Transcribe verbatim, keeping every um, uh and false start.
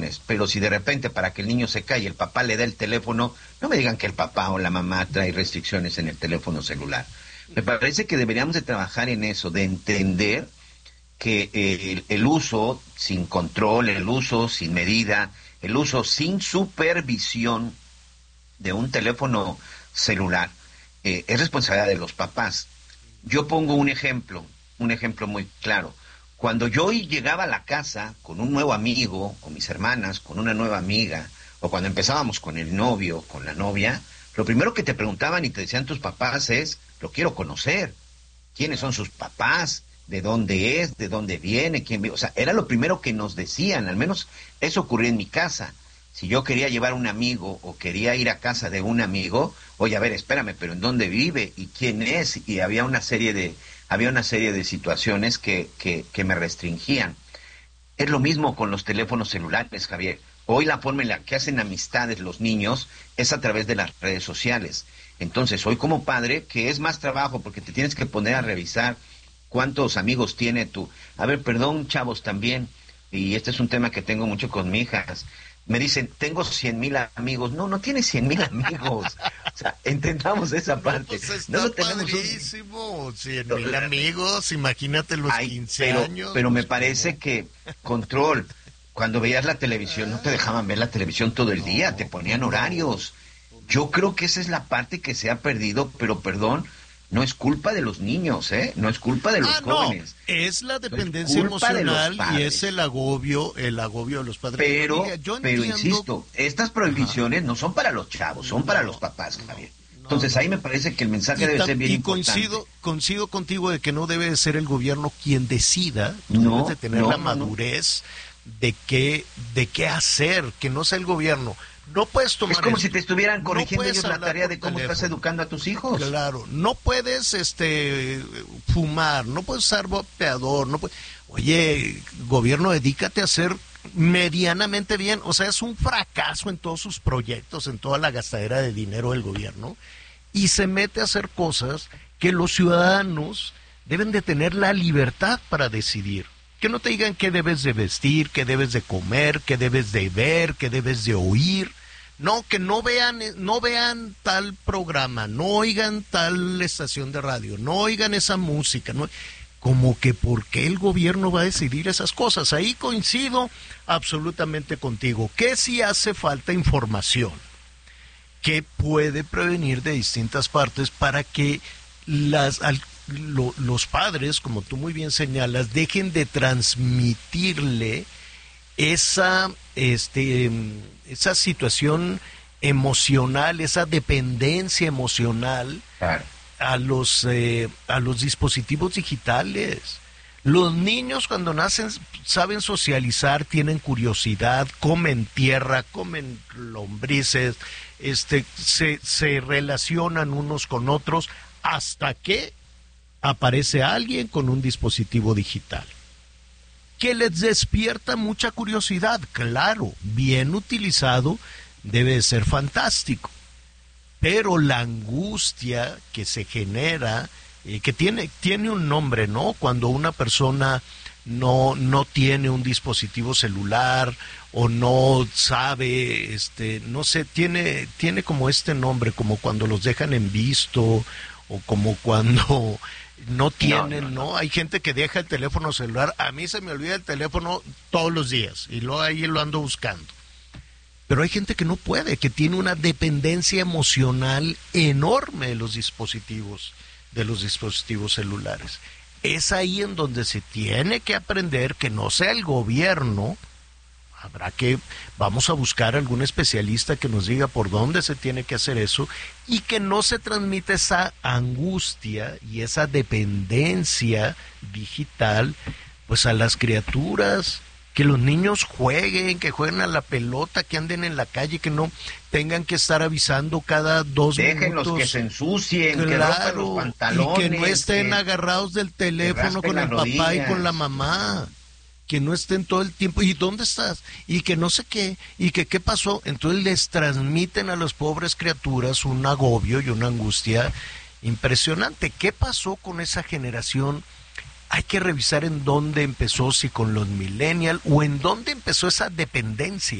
restricciones, pero si de repente para que el niño se calle el papá le da el teléfono, no me digan que el papá o la mamá trae restricciones en el teléfono celular. Me parece que deberíamos de trabajar en eso, de entender que eh, el, el uso sin control, el uso sin medida, el uso sin supervisión de un teléfono celular eh, es responsabilidad de los papás. Yo pongo un ejemplo, un ejemplo muy claro. Cuando yo llegaba a la casa con un nuevo amigo, con mis hermanas, con una nueva amiga, o cuando empezábamos con el novio, con la novia, lo primero que te preguntaban y te decían tus papás es, lo quiero conocer, quiénes son sus papás, de dónde es, de dónde viene, quién vive. O sea, era lo primero que nos decían, al menos eso ocurría en mi casa. Si yo quería llevar a un amigo o quería ir a casa de un amigo, oye, a ver, espérame, pero ¿en dónde vive? ¿Y quién es? Y había una serie de, había una serie de situaciones que, que, que me restringían. Es lo mismo con los teléfonos celulares, Javier. Hoy la forma en la que hacen amistades los niños es a través de las redes sociales. Entonces, hoy como padre, que es más trabajo porque te tienes que poner a revisar cuántos amigos tiene tú. A ver, perdón, chavos, también, y este es un tema que tengo mucho con mis hijas. Me dicen, tengo cien mil amigos. No, no tienes cien mil amigos. O sea, entendamos esa parte. No, pues está no tenemos padrísimo, un... cien mil amigos, imagínate los Ay, quince pero, años. Pero me pues, parece ¿cómo? Que control, cuando veías la televisión, no te dejaban ver la televisión todo el día, no, te ponían horarios. Yo creo que esa es la parte que se ha perdido, pero perdón, no es culpa de los niños, ¿eh? No es culpa de los ah, jóvenes. No, es la dependencia no es emocional y es el agobio, el agobio de los padres. Pero, Mira, yo pero entiendo... insisto, estas prohibiciones Ajá. no son para los chavos, son no, para los papás, Javier. No, Entonces ahí me parece que el mensaje y debe ser bien y importante. Y coincido, coincido contigo de que no debe ser el gobierno quien decida, tú no, debes de tener no, la madurez no. de qué, de qué hacer, que no sea el gobierno. No puedes tomar. Es como esto. si te estuvieran corrigiendo no ellos la tarea de cómo teléfono. Estás educando a tus hijos. Claro, no puedes este fumar, no puedes usar vapeador, no puedes... Oye, gobierno, dedícate a hacer medianamente bien. O sea, es un fracaso en todos sus proyectos, en toda la gastadera de dinero del gobierno, y se mete a hacer cosas que los ciudadanos deben de tener la libertad para decidir. Que no te digan qué debes de vestir, qué debes de comer, qué debes de ver, qué debes de oír. No, que no vean, no vean tal programa, no oigan tal estación de radio, no oigan esa música, no, como que por qué el gobierno va a decidir esas cosas. Ahí coincido absolutamente contigo, que si hace falta información que puede prevenir de distintas partes para que las al, lo, los padres, como tú muy bien señalas, dejen de transmitirle esa este esa situación emocional, esa dependencia emocional claro. a los eh, a los dispositivos digitales. Los niños cuando nacen saben socializar, tienen curiosidad, comen tierra, comen lombrices, este se se relacionan unos con otros hasta que aparece alguien con un dispositivo digital que les despierta mucha curiosidad. Claro, bien utilizado debe de ser fantástico, pero la angustia que se genera, eh, que tiene, tiene un nombre, ¿no? Cuando una persona no, no tiene un dispositivo celular o no sabe, este, no sé, tiene, tiene como este nombre, como cuando los dejan en visto o como cuando... No tienen, no, no, no, hay gente que deja el teléfono celular. A mí se me olvida el teléfono todos los días y luego ahí lo ando buscando. Pero hay gente que no puede, que tiene una dependencia emocional enorme de los dispositivos, de los dispositivos celulares. Es ahí en donde se tiene que aprender que no sea el gobierno. Habrá que, vamos a buscar algún especialista que nos diga por dónde se tiene que hacer eso y que no se transmite esa angustia y esa dependencia digital pues a las criaturas, que los niños jueguen, que jueguen a la pelota, que anden en la calle, que no tengan que estar avisando cada dos Déjenlos minutos. Que se ensucien, claro, que rompan los pantalones. Y que no estén que, agarrados del teléfono con el papá rodillas. Y con la mamá. Que no estén todo el tiempo, ¿y dónde estás? Y que no sé qué, y que qué pasó. Entonces les transmiten a las pobres criaturas un agobio y una angustia impresionante. ¿Qué pasó con esa generación? Hay que revisar en dónde empezó, si con los millennials, o en dónde empezó esa dependencia.